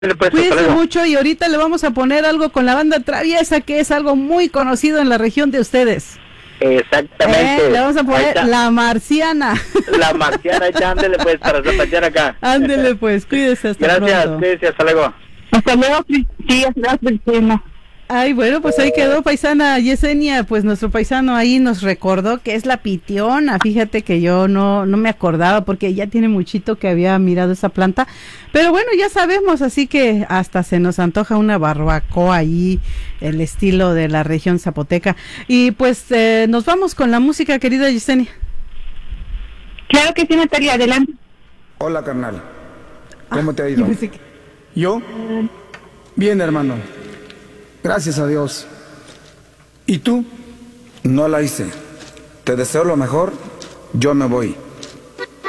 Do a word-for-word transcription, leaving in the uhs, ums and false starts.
Pues, cuídese mucho y ahorita le vamos a poner algo con la banda Traviesa, que es algo muy conocido en la región de ustedes. Exactamente. Eh, le vamos a poner La Marciana. La Marciana, ya ándele pues para zapatear acá. Ándele pues, cuídese hasta Gracias, pronto. cuídese, hasta luego. Hasta luego, Cristina, gracias, Cristina. Ay, bueno, pues ahí quedó, paisana Yesenia, pues nuestro paisano ahí nos recordó que es la pitiona. Fíjate que yo no no me acordaba porque ya tiene muchito que había mirado esa planta, pero bueno, ya sabemos, así que hasta se nos antoja una barbacoa ahí, el estilo de la región zapoteca. Y pues eh, nos vamos con la música, querida Yesenia. Claro que sí, Natalia, adelante. Hola, carnal. ¿Cómo te ha ido? Yo pensé que- ¿Yo? Bien, hermano. Gracias a Dios. ¿Y tú? No la hice. Te deseo lo mejor. Yo me voy.